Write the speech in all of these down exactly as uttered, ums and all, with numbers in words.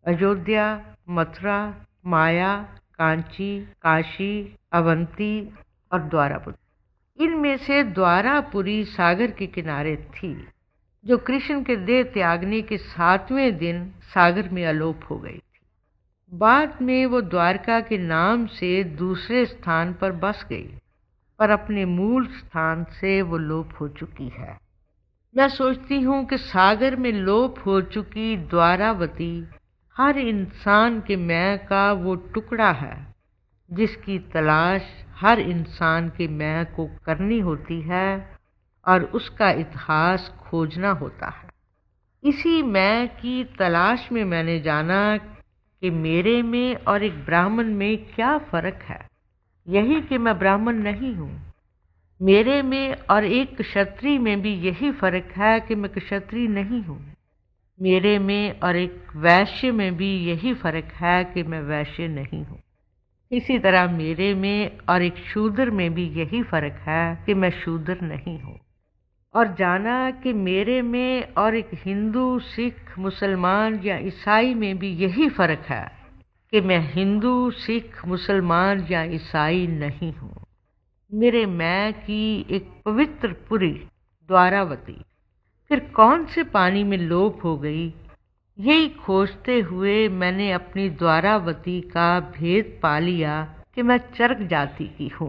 अयोध्या, मथुरा, माया, कांची, काशी, अवंती और द्वारापुरी। इनमें से द्वारापुरी सागर के किनारे थी, जो कृष्ण के देह त्यागने के सातवें दिन सागर में अलोप हो गई थी। बाद में वो द्वारका के नाम से दूसरे स्थान पर बस गई, पर अपने मूल स्थान से वो लोप हो चुकी है। मैं सोचती हूँ कि सागर में लोप हो चुकी द्वारावती हर इंसान के मैं का वो टुकड़ा है, जिसकी तलाश हर इंसान के मैं को करनी होती है और उसका इतिहास खोजना होता है। इसी मैं की तलाश में मैंने जाना कि मेरे में और एक ब्राह्मण में क्या फर्क है। यही कि मैं ब्राह्मण नहीं हूँ। मेरे में और एक क्षत्रिय में भी यही फर्क है कि मैं क्षत्रिय नहीं हूँ। मेरे में और एक वैश्य में भी यही फर्क है कि मैं वैश्य नहीं हूँ। इसी तरह मेरे में और एक शूद्र में भी यही फर्क है कि मैं शूद्र नहीं हूँ। और जाना कि मेरे में और एक हिंदू, सिख, मुसलमान या ईसाई में भी यही फर्क है कि मैं हिंदू, सिख, मुसलमान या ईसाई नहीं हूँ। मेरे मैं की एक पवित्र पुरी द्वारावती फिर कौन से पानी में लोप हो गई, यही खोजते हुए मैंने अपनी द्वारावती का भेद पा लिया कि मैं चरक जाति की हूँ।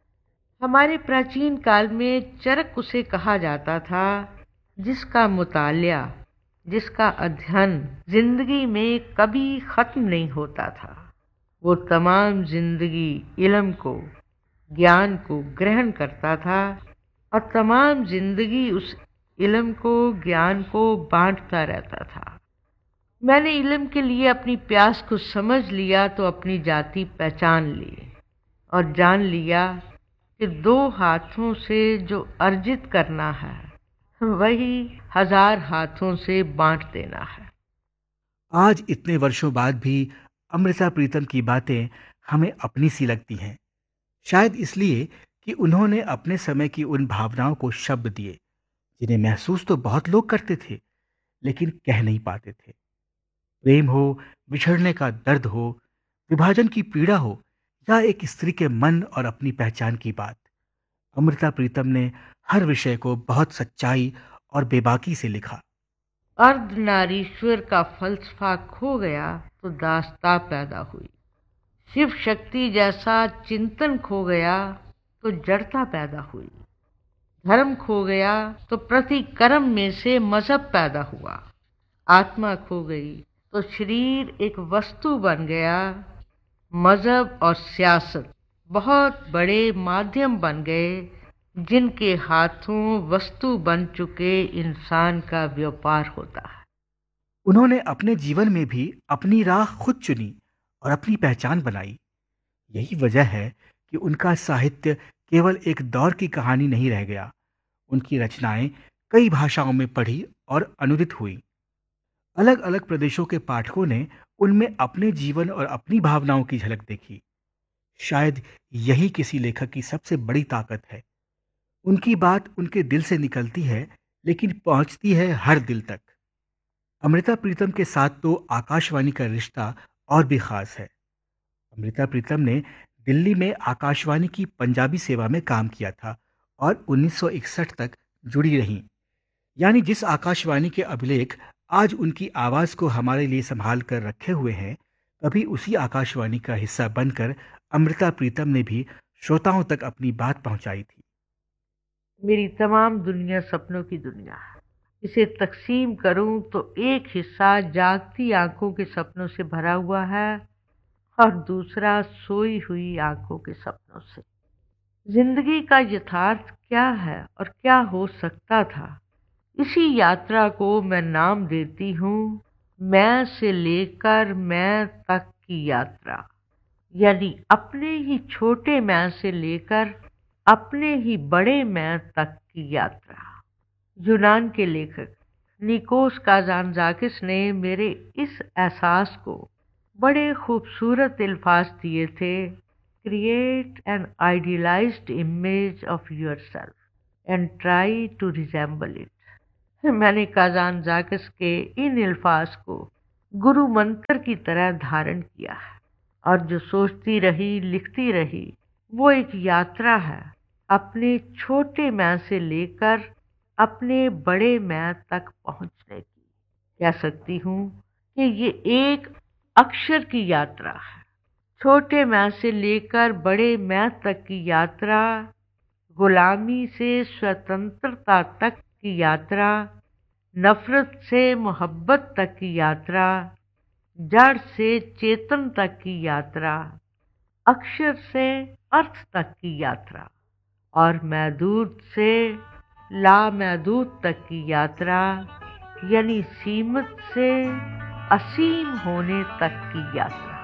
हमारे प्राचीन काल में चरक उसे कहा जाता था जिसका मुतालिया, जिसका अध्ययन जिंदगी में कभी खत्म नहीं होता था। वो तमाम जिंदगी इल्म को, ज्ञान को ग्रहण करता था और तमाम जिंदगी उस इल्म को, ज्ञान को बांटता रहता था। मैंने इल्म के लिए अपनी प्यास को समझ लिया तो अपनी जाति पहचान ली और जान लिया कि दो हाथों से जो अर्जित करना है वही हजार हाथों से बांट देना है। आज इतने वर्षों बाद भी अमृता प्रीतम की बातें हमें अपनी सी लगती हैं। शायद इसलिए कि उन्होंने अपने समय की उन भावनाओं को शब्द दिए जिन्हें महसूस तो बहुत लोग करते थे, लेकिन कह नहीं पाते थे। प्रेम हो, बिछड़ने का दर्द हो, विभाजन की पीड़ा हो, या एक स्त्री के मन और अपनी पहचान की बात, अमृता प्रीतम ने हर विषय को बहुत सच्चाई और बेबाकी से लिखा। अर्धनारीश्वर का फलसफा खो गया तो दास्ता पैदा हुई। शिव शक्ति जैसा चिंतन खो गया तो जड़ता पैदा हुई। धर्म खो गया तो प्रतिकर्म में से मजहब पैदा हुआ। आत्मा खो गई तो शरीर एक वस्तु बन गया। मजहब और सियासत बहुत बड़े माध्यम बन गए जिनके हाथों वस्तु बन चुके इंसान का व्यापार होता है। उन्होंने अपने जीवन में भी अपनी राह खुद चुनी और अपनी पहचान बनाई। यही वजह है कि उनका साहित्य केवल एक दौर की कहानी नहीं रह गया। उनकी रचनाएं कई भाषाओं में पढ़ी और अनुदित हुई। अलग अलग प्रदेशों के पाठकों ने उनमें अपने जीवन और अपनी भावनाओं की झलक देखी। शायद यही किसी लेखक की सबसे बड़ी ताकत है। उनकी बात उनके दिल से निकलती है, लेकिन पहुंचती है हर दिल तक। अमृता प्रीतम के साथ तो आकाशवाणी का रिश्ता और भी खास है। अमृता प्रीतम ने दिल्ली में आकाशवाणी की पंजाबी सेवा में काम किया था और उन्नीस सौ इकसठ तक जुड़ी रहीं। यानी जिस आकाशवाणी के अभिलेख आज उनकी आवाज को हमारे लिए संभाल कर रखे हुए हैं, कभी उसी आकाशवाणी का हिस्सा बनकर अमृता प्रीतम ने भी श्रोताओं तक अपनी बात पहुंचाई थी। मेरी तमाम दुनिया सपनों की दुनिया है। इसे तकसीम करूं तो एक हिस्सा जागती आंखों के सपनों से भरा हुआ है और दूसरा सोई हुई आंखों के सपनों से। जिंदगी का यथार्थ क्या है और क्या हो सकता था, इसी यात्रा को मैं नाम देती हूँ मैं से लेकर मैं तक की यात्रा। यानी अपने ही छोटे मैं से लेकर अपने ही बड़े मैं तक की यात्रा। यूनान के लेखक निकोस काजानजाकिस ने मेरे इस एहसास को बड़े खूबसूरत अल्फाज दिए थे। Create an idealised image of yourself and try to resemble it. मैंने काजानजाकिस के इन अल्फाज को गुरु मंत्र की तरह धारण किया है। और जो सोचती रही, लिखती रही, वो एक यात्रा है अपने छोटे मैं से लेकर अपने बड़े मैं तक पहुंचने की। कह सकती हूँ कि ये एक अक्षर की यात्रा है। छोटे मैं से लेकर बड़े मैं तक की यात्रा, गुलामी से स्वतंत्रता तक की यात्रा, नफरत से मोहब्बत तक की यात्रा, जड़ से चेतन तक की यात्रा, अक्षर से अर्थ तक की यात्रा और महदूद से लामहदूद तक की यात्रा, यानी सीमित से असीम होने तक की यात्रा।